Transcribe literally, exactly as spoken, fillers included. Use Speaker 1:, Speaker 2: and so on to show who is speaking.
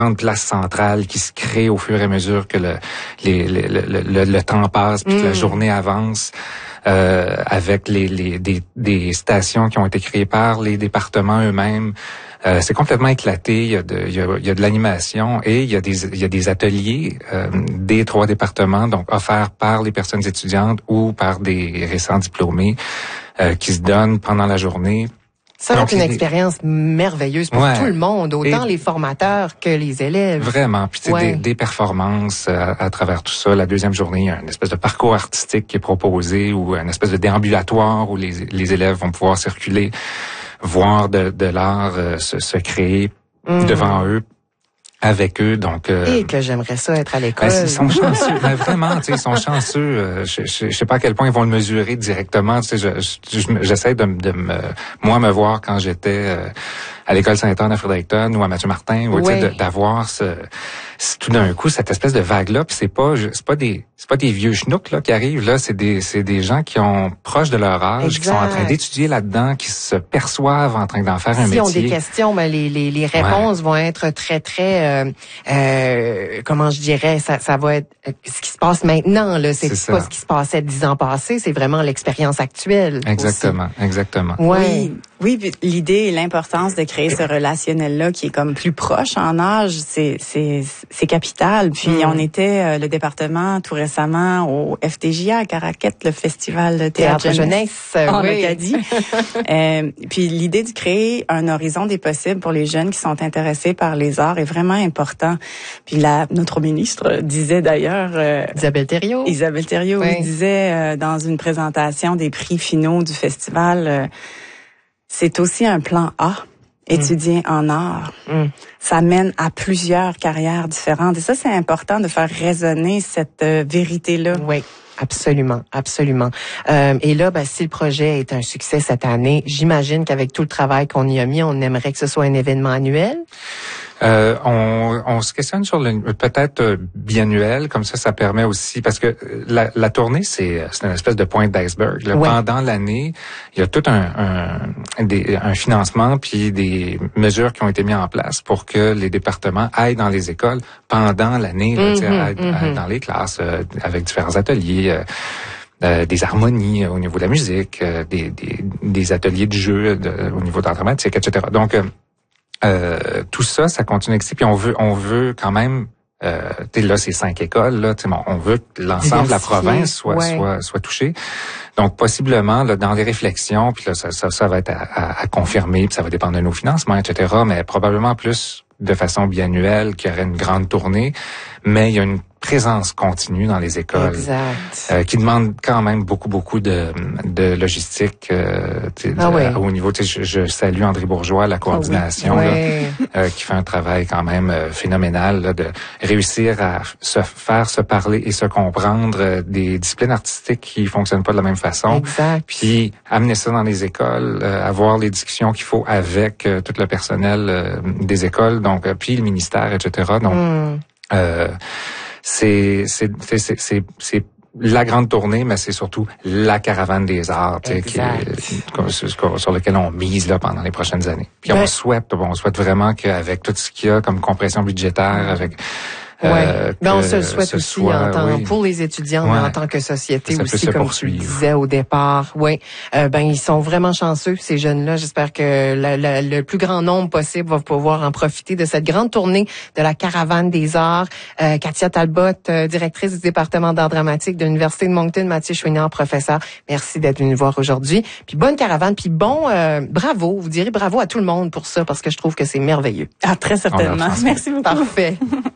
Speaker 1: place centrale qui se crée au fur et à mesure que le, les, les, le, le, le temps passe puis que mmh. la journée avance. Euh, avec les, les des, des stations qui ont été créées par les départements eux-mêmes. Euh, c'est complètement éclaté. Il y a de, il y a, il y a de l'animation et il y a des, il y a des ateliers euh, des trois départements, donc offerts par les personnes étudiantes ou par des récents diplômés euh, qui se donnent pendant la journée.
Speaker 2: Ça va être une expérience merveilleuse pour ouais. tout le monde, autant et les formateurs que les élèves.
Speaker 1: Vraiment. Puis c'est ouais. des, des performances à, à travers tout ça. La deuxième journée, il y a une espèce de parcours artistique qui est proposé ou une espèce de déambulatoire où les, les élèves vont pouvoir circuler, voir de, de l'art euh, se, se créer mmh. devant eux. Avec eux, donc. Euh,
Speaker 2: Et que j'aimerais ça être à l'école.
Speaker 1: Ben, ils sont chanceux, ben, vraiment, tu sais, ils sont chanceux. Euh, je, je, je sais pas à quel point ils vont le mesurer directement. Tu sais, je, je, j'essaie de, de me, moi, me voir quand j'étais euh, à l'école Sainte-Anne à Fredericton ou à Mathieu-Martin, ou oui. tu sais, d'avoir ce, tout d'un coup cette espèce de vague-là. Puis c'est pas, c'est pas des, c'est pas des vieux schnouks là qui arrivent là. C'est des, c'est des gens qui ont proche de leur âge, exact. Qui sont en train d'étudier là-dedans, qui se perçoivent en train d'en faire un
Speaker 2: si
Speaker 1: métier.
Speaker 2: Si ont des questions, ben les, les, les réponses ouais. vont être très, très. Euh, Euh, comment je dirais, ça, ça va être ce qui se passe maintenant. Là, c'est, c'est pas ce qui se passait dix ans passés, c'est vraiment l'expérience actuelle.
Speaker 1: Exactement,
Speaker 2: aussi.
Speaker 1: exactement.
Speaker 3: Ouais. Oui, oui, l'idée et l'importance de créer ce relationnel-là qui est comme plus proche en âge, c'est c'est c'est capital. Puis mm. on était euh, le département tout récemment au F T J A à Caraquette, le festival de théâtre, théâtre jeunesse, jeunesse en oui. Acadie. euh, puis l'idée de créer un horizon des possibles pour les jeunes qui sont intéressés par les arts est vraiment important. Puis la notre ministre disait d'ailleurs euh,
Speaker 2: Isabelle Thériault.
Speaker 3: Isabelle Thériault oui. disait euh, dans une présentation des prix finaux du festival. Euh, C'est aussi un plan A, étudier mm. en art. Mm. Ça mène à plusieurs carrières différentes. Et ça, c'est important de faire résonner cette euh, vérité-là.
Speaker 2: Oui, absolument, absolument. Euh, et là, ben, si le projet est un succès cette année, j'imagine qu'avec tout le travail qu'on y a mis, on aimerait que ce soit un événement annuel.
Speaker 1: Euh, on, on se questionne sur le peut-être biannuel, comme ça, ça permet aussi parce que la, la tournée c'est c'est une espèce de pointe d'iceberg. Là. Ouais. Pendant l'année, il y a tout un un, des, un financement puis des mesures qui ont été mises en place pour que les départements aillent dans les écoles pendant l'année, là, mm-hmm, aillent, mm-hmm. aillent dans les classes euh, avec différents ateliers. Euh, Euh, des harmonies euh, au niveau de la musique, euh, des, des, des ateliers de jeu de, au niveau d'art dramatique, et cetera. Donc euh, euh, tout ça, ça continue ici. Puis on veut, on veut quand même. Euh, tu sais, là, c'est cinq écoles. Là, bon, on veut que l'ensemble de la province soit ouais. soit soit touché. Donc possiblement là, dans les réflexions, puis là, ça, ça, ça va être à, à, à confirmer, puis ça va dépendre de nos financements, et cetera. Mais probablement plus de façon biannuelle, qu'il y aurait une grande tournée. Mais il y a une présence continue dans les écoles euh, qui demande quand même beaucoup beaucoup de de logistique euh,
Speaker 2: ah
Speaker 1: de,
Speaker 2: oui.
Speaker 1: au niveau je, je salue André Bourgeois la coordination
Speaker 2: ah oui.
Speaker 1: là, euh, qui fait un travail quand même euh, phénoménal là, de réussir à se faire se parler et se comprendre euh, des disciplines artistiques qui fonctionnent pas de la même façon
Speaker 2: exact.
Speaker 1: Puis amener ça dans les écoles euh, avoir les discussions qu'il faut avec euh, tout le personnel euh, des écoles donc euh, puis le ministère etc donc mm. euh, C'est, c'est, c'est, c'est, c'est, c'est la grande tournée, mais c'est surtout la caravane des arts, qui, sur, sur lequel on mise là pendant les prochaines années. Puis ben, on souhaite, on souhaite vraiment qu'avec tout ce qu'il y a comme compression budgétaire, avec
Speaker 2: Ouais.
Speaker 1: Euh,
Speaker 2: ben on se le souhaite aussi
Speaker 1: soit,
Speaker 2: en tant,
Speaker 1: oui.
Speaker 2: pour les étudiants,
Speaker 1: ouais.
Speaker 2: mais en tant que société
Speaker 1: ça
Speaker 2: aussi, comme tu le disais au départ. Oui, euh, ben ils sont vraiment chanceux ces jeunes-là. J'espère que la, la, le plus grand nombre possible va pouvoir en profiter de cette grande tournée de la caravane des arts. Euh, Katia Talbot, euh, directrice du département d'art dramatique de l'Université de Moncton, Mathieu Chouinard, professeur. Merci d'être venu nous voir aujourd'hui. Puis bonne caravane, puis bon, euh, bravo. Vous direz bravo à tout le monde pour ça parce que je trouve que c'est merveilleux.
Speaker 3: Ah très certainement. Merci beaucoup.
Speaker 2: Parfait.